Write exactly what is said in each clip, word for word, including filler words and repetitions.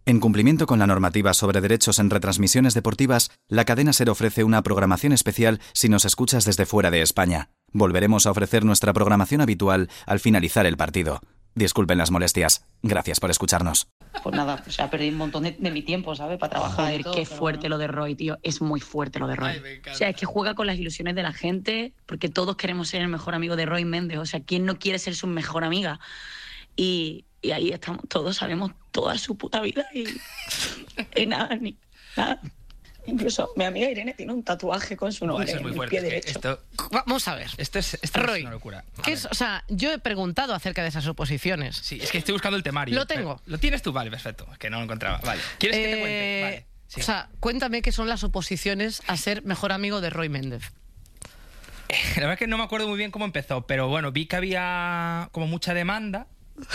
En cumplimiento con la normativa sobre derechos en retransmisiones deportivas, la cadena SER ofrece una programación especial si nos escuchas desde fuera de España. Volveremos a ofrecer nuestra programación habitual al finalizar el partido. Disculpen las molestias. Gracias por escucharnos. Pues nada, o sea, perdí un montón de, de mi tiempo, ¿sabes? Para trabajar. Joder, y todo, qué pero fuerte bueno. lo de Roy, tío. Es muy fuerte lo de Roy. Ay, O sea, es que juega con las ilusiones de la gente, porque todos queremos ser el mejor amigo de Roy Méndez. O sea, ¿quién no quiere ser su mejor amiga? Y, y ahí estamos todos, sabemos toda su puta vida y, y nada, ni nada. Incluso mi amiga Irene tiene un tatuaje con su nombre Eso es muy en el fuerte. pie es que derecho. esto, Vamos a ver. esto es, esto Roy, es una locura. A ¿qué ver. es? O sea, yo he preguntado acerca de esas oposiciones. Sí, es que estoy buscando el temario. Lo tengo. Pero- ¿Lo tienes tú? Vale, perfecto. Es que no lo encontraba. Vale. ¿Quieres que te cuente? Eh, Vale. Sí. O sea, cuéntame qué son las oposiciones a ser mejor amigo de Roy Méndez. La verdad es que no me acuerdo muy bien cómo empezó, pero bueno, vi que había como mucha demanda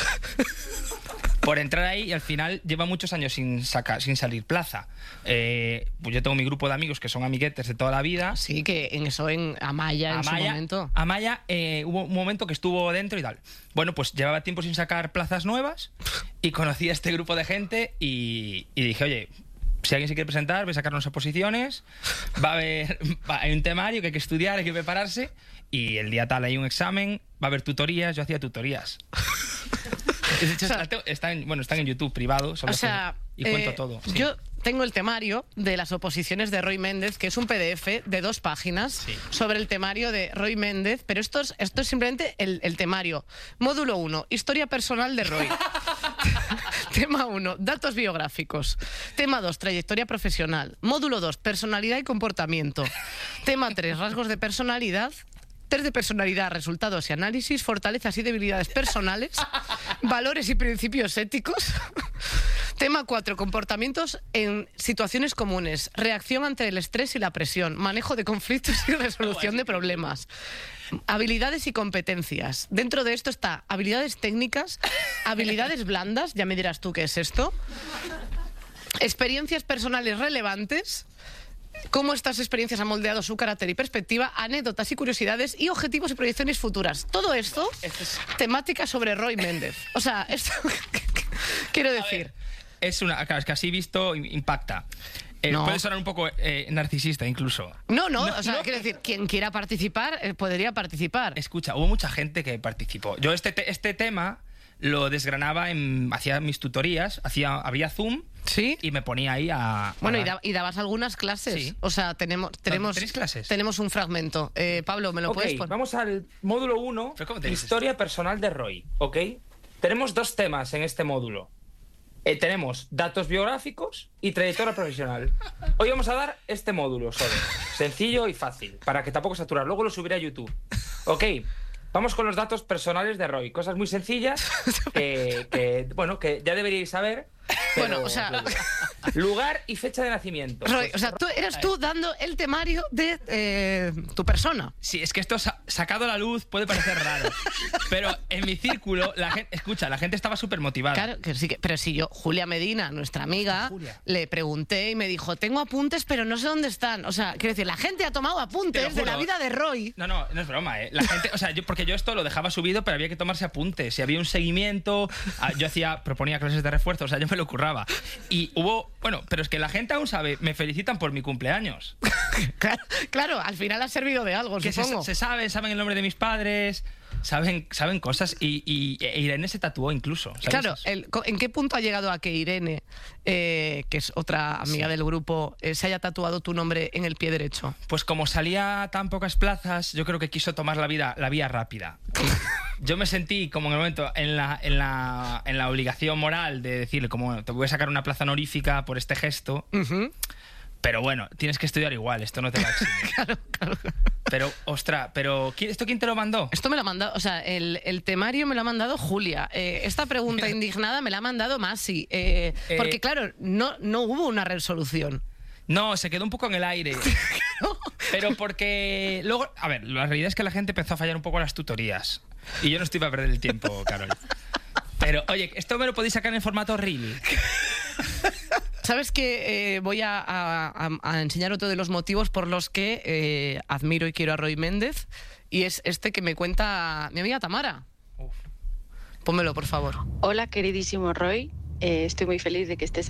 por entrar ahí y al final lleva muchos años sin sacar, sin salir plaza. Eh, pues yo tengo mi grupo de amigos que son amiguetes de toda la vida. Sí, que en eso, en Amaya, en su momento. Amaya eh, hubo un momento que estuvo dentro y tal. Bueno, pues llevaba tiempo sin sacar plazas nuevas y conocí a este grupo de gente y, y dije, oye, si alguien se quiere presentar, voy a sacar unas oposiciones, va a haber, va- hay un temario que hay que estudiar, hay que prepararse y el día tal hay un examen, va a haber tutorías, yo hacía tutorías. De hecho, O sea, las tengo- están, bueno, están en YouTube privado, solo O sea, y cuento eh, todo. sí. Yo tengo el temario de las oposiciones de Roy Méndez, que es un P D F de dos páginas Sí. sobre el temario de Roy Méndez, pero esto es, esto es simplemente el, el temario. Módulo uno, historia personal de Roy. Tema uno, datos biográficos. Tema dos, trayectoria profesional. Módulo dos, personalidad y comportamiento. Tema tres, rasgos de personalidad. Test de personalidad, resultados y análisis, fortalezas y debilidades personales, valores y principios éticos. Tema cuatro, comportamientos en situaciones comunes, reacción ante el estrés y la presión, manejo de conflictos y resolución de problemas. Habilidades y competencias. Dentro de esto está habilidades técnicas, habilidades blandas, ya me dirás tú qué es esto, experiencias personales relevantes, cómo estas experiencias han moldeado su carácter y perspectiva, anécdotas y curiosidades y objetivos y proyecciones futuras. Todo esto, Esto es- temática sobre Roy Méndez. O sea, esto quiero decir. Es una, claro, es que así visto impacta. Eh, No. Puede sonar un poco eh, narcisista incluso. No, no, No, o sea, no. quiero decir, quien quiera participar eh, podría participar. Escucha, hubo mucha gente que participó. Yo este, te- este tema lo desgranaba, en, hacía mis tutorías, hacía, había Zoom ¿Sí? y me ponía ahí a... Bueno, a y, da- y dabas algunas clases. Sí. O sea, tenemos, tenemos, ¿Tenéis clases? tenemos un fragmento. Eh, Pablo, ¿me lo Ok, puedes poner? vamos al módulo uno, ¿Pero cómo tenéis historia personal de Roy, ¿ok? Tenemos dos temas en este módulo. Eh, tenemos datos biográficos y trayectoria profesional. Hoy vamos a dar este módulo solo, sencillo y fácil, para que tampoco saturar. Luego lo subiré a YouTube. Ok, vamos con los datos personales de Roy. Cosas muy sencillas que, que, bueno, que ya deberíais saber. pero- Bueno, o sea- Lugar y fecha de nacimiento. Roy, o sea, tú eres tú dando el temario de eh, tu persona. Sí, es que esto sa- sacado a la luz puede parecer raro. Pero en mi círculo, la gente, escucha, la gente estaba súper motivada. Claro, que sí, que, pero si yo, Julia Medina, nuestra amiga, Julia. le pregunté y me dijo, tengo apuntes, pero no sé dónde están. O sea, quiero decir, la gente ha tomado Te apuntes lo de la juro. vida de Roy. No, no, no es broma, ¿eh? La gente, o sea, yo, porque yo esto lo dejaba subido, pero había que tomarse apuntes. Si había un seguimiento, ah, yo hacía, proponía clases de refuerzo, o sea, yo me lo curraba. Y hubo, bueno, pero es que la gente aún sabe, me felicitan por mi cumpleaños. Claro, claro, al final ha servido de algo, Que se, supongo. se sabe, saben el nombre de mis padres, saben, saben cosas. Y, y, e Irene se tatuó incluso. ¿sabes? Claro, Eso. el- co- ¿en qué punto ha llegado a que Irene, eh, que es otra amiga del grupo, eh, se haya tatuado tu nombre en el pie derecho? Pues como salía tan pocas plazas, yo creo que quiso tomar la vida, la vía rápida. Yo me sentí como en el momento en la, en la, en la obligación moral de decirle como bueno, te voy a sacar una plaza honorífica por este gesto, Ujú. pero bueno, tienes que estudiar igual, esto no te va a eximir. Claro, claro. Pero, ostra, pero ¿quién- ¿esto quién te lo mandó? Esto me lo ha mandado, o sea, el, el temario me lo ha mandado Julia. Eh, esta pregunta indignada me la ha mandado Masi. Eh, Eh, porque, claro, no, no hubo una resolución. No, se quedó un poco en el aire. Pero porque luego, a ver, la realidad es que la gente empezó a fallar un poco las tutorías. Y yo no estoy para perder el tiempo, Carol. Pero, oye, ¿esto me lo podéis sacar en formato reel? ¿Sabes que eh, voy a, a- a- a enseñar otro de los motivos por los que eh, admiro y quiero a Roy Méndez? Y es este que me cuenta mi amiga Tamara. Uf. Pónmelo, por favor. Hola, queridísimo Roy. Eh, estoy muy feliz de que estés